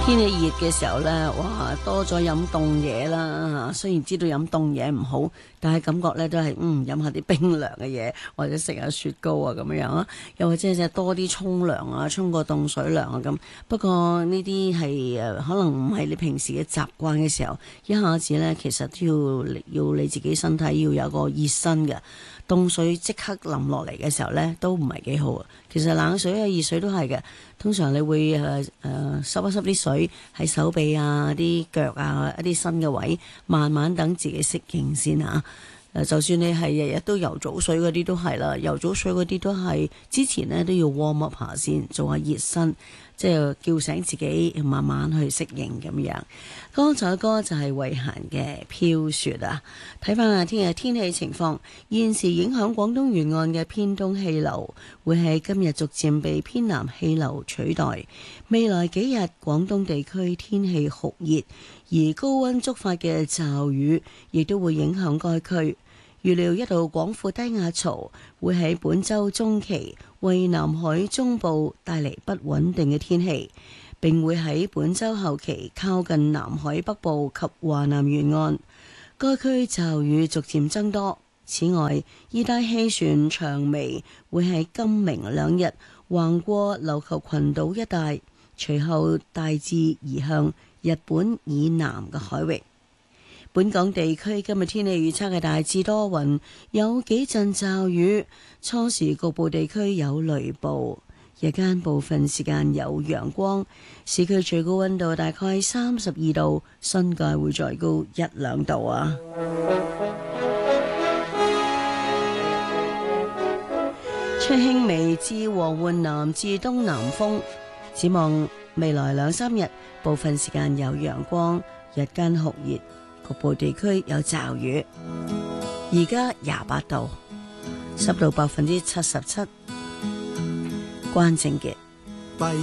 天氣熱嘅時候呢，哇，多咗飲凍嘢啦。雖然知道飲凍嘢唔好，但係感覺呢都係飲下啲冰涼嘅嘢，或者食下雪糕啊咁樣啊。又或者多啲沖涼啊，沖個凍水涼啊咁。不過呢啲係可能唔係你平時嘅習慣嘅時候，一下子呢其實都要你自己身體要有個熱身嘅。凍水即刻淋落嚟嘅時候呢，都唔係幾好啊。其實冷水啊、熱水都係嘅。通常你會濕一濕啲水喺手臂啊、啲腳啊、一啲身嘅位，慢慢等自己適應先嚇。就算你係日日都游早水嗰啲都係啦，游早水嗰啲都係之前呢都要 warm up 下先，做下熱身，即係叫醒自己，慢慢去適應咁樣。剛才嘅歌就係慧嫻嘅飄雪啊。睇翻下天氣情況，現時影響廣東沿岸嘅偏東氣流會喺今日逐漸被偏南氣流取代。未來幾日廣東地區天氣酷熱，而高溫觸發嘅驟雨亦都會影響該區。預料一道廣闊低壓槽會喺本週中期為南海中部帶嚟不穩定嘅天氣，並會喺本週後期靠近南海北部及華南沿岸，該區驟雨逐漸增多。此外，熱帶氣旋長微會喺今明兩日橫過琉球群島一帶，隨後大致移向日本以南嘅海域。本港地區今日天氣預測係大致多雲，有幾陣驟雨，初時局部地區有雷暴，日間部分時間有陽光。市區最高溫度大概32度，新界會再高1-2度啊。吹輕微至和緩南至東南風，展望未來2-3日，部分時間有陽光，日間酷熱。局部地區有驟雨，而家28度，濕度77%。關正傑。